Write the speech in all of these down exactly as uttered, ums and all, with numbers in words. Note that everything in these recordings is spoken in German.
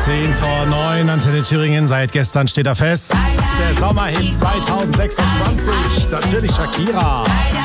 zehn vor neun, Antenne Thüringen, seit gestern steht er fest. Der Sommerhit zwanzig sechsundzwanzig, natürlich Shakira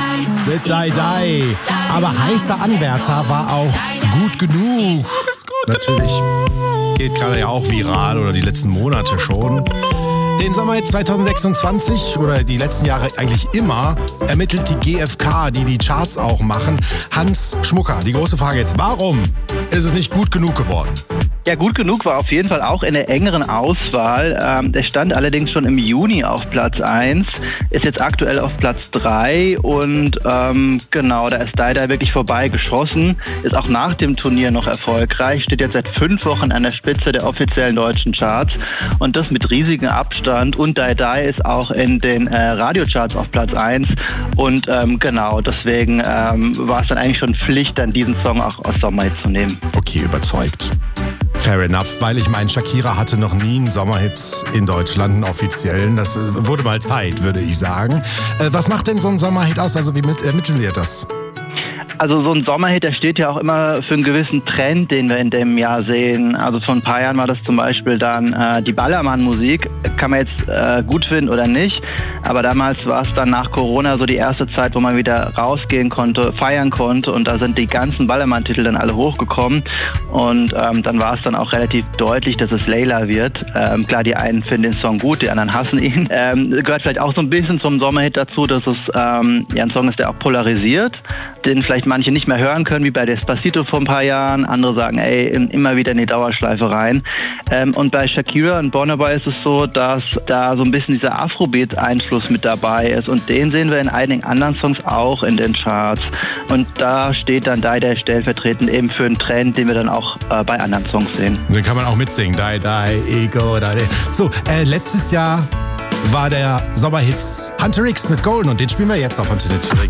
mit Die Die. Aber heißer Anwärter war auch Gut Genug. Natürlich geht gerade ja auch viral oder die letzten Monate schon. Den Sommerhit zwanzig sechsundzwanzig oder die letzten Jahre eigentlich immer ermittelt die G F K, die die Charts auch machen. Hans Schmucker, die große Frage jetzt, warum ist es nicht gut genug geworden? Ja, Gut Genug war auf jeden Fall auch in der engeren Auswahl. Ähm, der stand allerdings schon im Juni auf Platz eins, ist jetzt aktuell auf Platz drei und ähm, genau, da ist Die Die wirklich vorbeigeschossen, ist auch nach dem Turnier noch erfolgreich, steht jetzt seit fünf Wochen an der Spitze der offiziellen deutschen Charts und das mit riesigem Abstand und Die Die ist auch in den äh, Radiocharts auf Platz eins und ähm, genau, deswegen ähm, war es dann eigentlich schon Pflicht, dann diesen Song auch aus Sommerhit zu nehmen. Okay, überzeugt. Fair enough, weil ich meine, Shakira hatte noch nie einen Sommerhit in Deutschland, einen offiziellen. Das wurde mal Zeit, würde ich sagen. Äh, was macht denn so ein Sommerhit aus? Also wie mit, ermitteln wir das? Also so ein Sommerhit, der steht ja auch immer für einen gewissen Trend, den wir in dem Jahr sehen. Also vor ein paar Jahren war das zum Beispiel dann äh, die Ballermann-Musik. Kann man jetzt äh, gut finden oder nicht. Aber damals war es dann nach Corona so die erste Zeit, wo man wieder rausgehen konnte, feiern konnte. Und da sind die ganzen Ballermann-Titel dann alle hochgekommen. Und ähm, dann war es dann auch relativ deutlich, dass es Layla wird. Ähm, klar, die einen finden den Song gut, die anderen hassen ihn. Ähm, gehört vielleicht auch so ein bisschen zum Sommerhit dazu, dass es ähm, ja, ein Song ist, der auch polarisiert, den vielleicht manche nicht mehr hören können, wie bei Despacito vor ein paar Jahren. Andere sagen, ey, immer wieder in die Dauerschleife rein. Ähm, und bei Shakira und Burna Boy ist es so, dass da so ein bisschen dieser Afrobeat-Einfluss mit dabei ist. Und den sehen wir in einigen anderen Songs auch in den Charts. Und da steht dann Die Die stellvertretend eben für einen Trend, den wir dann auch äh, bei anderen Songs sehen. Und den kann man auch mitsingen. Die Die, Ego, Die Die. So, äh, letztes Jahr war der Sommerhit Hunter X mit Golden und den spielen wir jetzt auf Antenne Thüringen.